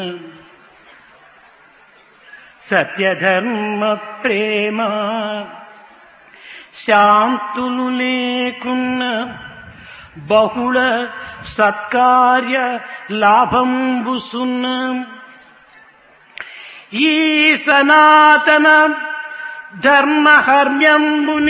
సత్యధర్మ ప్రేమ శాంతులు లేకున్న బహుళ సత్కార్య లాభంబుసున్న ఈ సనాతన ధర్మహర్మ్యంబుని